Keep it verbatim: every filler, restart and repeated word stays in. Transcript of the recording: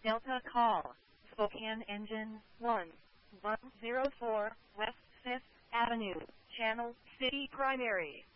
Delta call. Spokane Engine one one zero four West fifth Avenue, Channel City Primary.